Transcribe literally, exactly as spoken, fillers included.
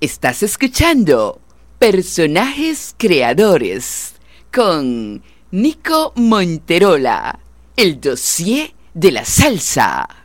Estás escuchando Personajes Creadores con Nico Monterola, el dossier de la salsa.